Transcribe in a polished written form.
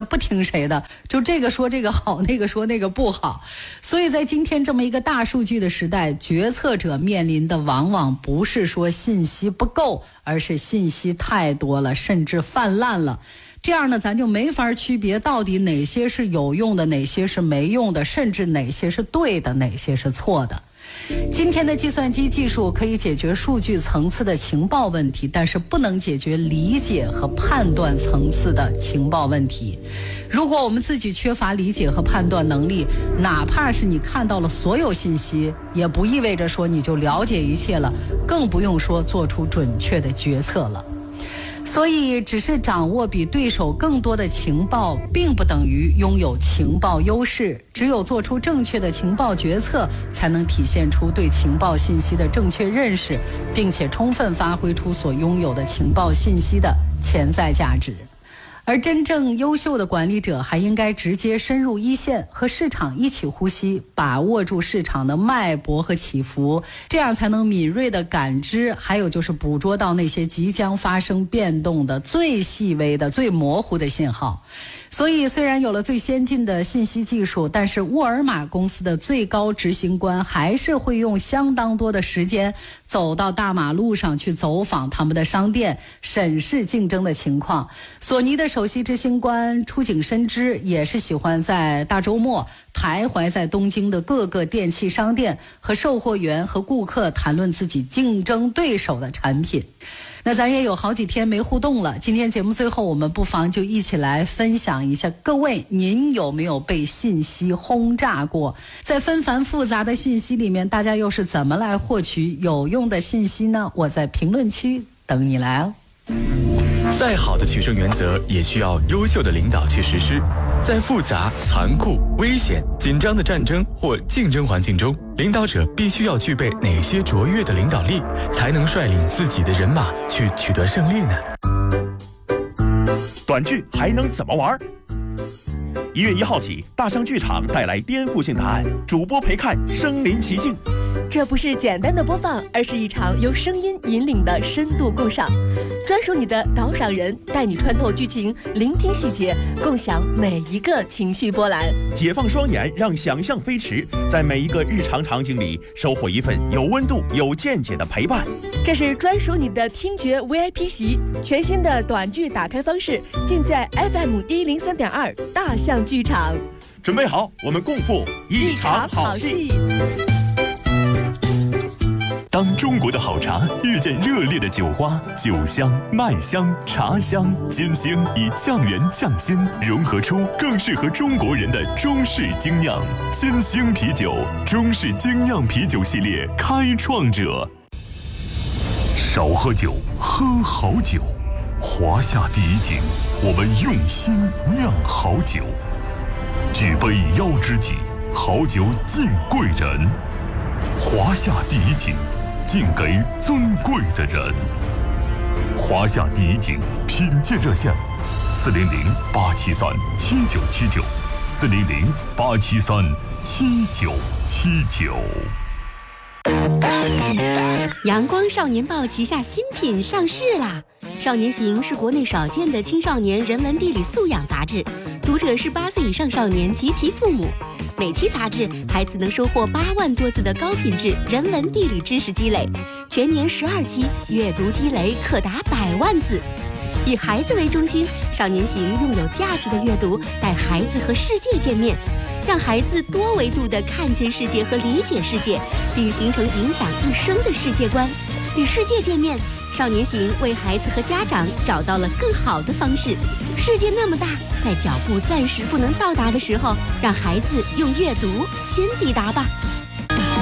不听谁的，就这个说这个好，那个说那个不好。所以在今天这么一个大数据的时代，决策者面临的往往不是说信息不够，而是信息太多了，甚至泛滥了。这样呢，咱就没法区别到底哪些是有用的，哪些是没用的，甚至哪些是对的，哪些是错的。今天的计算机技术可以解决数据层次的情报问题，但是不能解决理解和判断层次的情报问题。如果我们自己缺乏理解和判断能力，哪怕是你看到了所有信息，也不意味着说你就了解一切了，更不用说做出准确的决策了。所以只是掌握比对手更多的情报，并不等于拥有情报优势。只有做出正确的情报决策，才能体现出对情报信息的正确认识，并且充分发挥出所拥有的情报信息的潜在价值。而真正优秀的管理者还应该直接深入一线，和市场一起呼吸，把握住市场的脉搏和起伏，这样才能敏锐地感知，还有就是捕捉到那些即将发生变动的最细微的、最模糊的信号。所以虽然有了最先进的信息技术，但是沃尔玛公司的最高执行官还是会用相当多的时间走到大马路上去走访他们的商店，审视竞争的情况。索尼的首席执行官出井深知也是喜欢在大周末徘徊在东京的各个电器商店，和售货员和顾客谈论自己竞争对手的产品。那咱也有好几天没互动了，今天节目最后我们不妨就一起来分享一下，各位您有没有被信息轰炸过？在纷繁复杂的信息里面，大家又是怎么来获取有用的信息呢？我在评论区等你来哦。 再好的取胜原则也需要优秀的领导去实施。在复杂、残酷、危险、紧张的战争或竞争环境中，领导者必须要具备哪些卓越的领导力，才能率领自己的人马去取得胜利呢？ 短剧还能怎么玩？1月1号起，大象剧场带来颠覆性答案，主播陪看身临其境。 这不是简单的播放，而是一场由声音引领的深度共赏。专属你的导赏人，带你穿透剧情，聆听细节，共享每一个情绪波澜。 解放双眼，让想象飞驰，在每一个日常场景里收获一份有温度、有见解的陪伴。 这是专属你的听觉 VIP 席，全新的短剧打开方式，尽在 FM103.2大象剧场。 准备好，我们共赴一场好戏。 当中国的好茶遇见热烈的酒花，酒香、麦香、茶香、金星以酱园匠心融合出更适合中国人的中式精酿。金星啤酒，中式精酿啤酒系列开创者。少喝酒，喝好酒。华夏第一井，我们用心酿好酒。举杯邀知己，好酒敬贵人。华夏第一井，敬给尊贵的人。华夏第一井品鉴热线：400-873-7979，400-873-7979。 阳光少年报旗下新品上市啦！少年行是国内少见的青少年人文地理素养杂志，读者是8岁以上少年及其父母。每期杂志，孩子能收获8万多字的高品质人文地理知识积累，全年12期，阅读积累可达100万字。以孩子为中心，少年行用有价值的阅读带孩子和世界见面，让孩子多维度地看见世界和理解世界，并形成影响一生的世界观。与世界见面，少年行为孩子和家长找到了更好的方式。世界那么大，在脚步暂时不能到达的时候，让孩子用阅读先抵达吧。